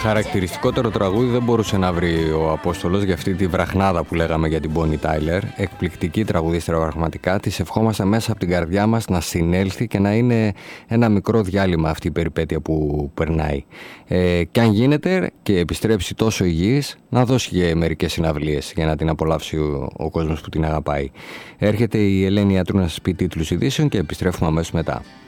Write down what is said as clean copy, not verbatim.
Χαρακτηριστικότερο τραγούδι δεν μπορούσε να βρει ο Απόστολος για αυτή τη βραχνάδα που λέγαμε για την Bonnie Tyler. Εκπληκτική τραγουδίστρια πραγματικά. Της ευχόμαστε μέσα από την καρδιά μας να συνέλθει και να είναι ένα μικρό διάλειμμα αυτή η περιπέτεια που περνάει. Και αν γίνεται και επιστρέψει τόσο υγιής, να δώσει και μερικές συναυλίες για να την απολαύσει ο κόσμος που την αγαπάει. Έρχεται η Ελένη Ιατρού να σας πει τίτλους ειδήσεων και επιστρέφουμε αμέσως μετά.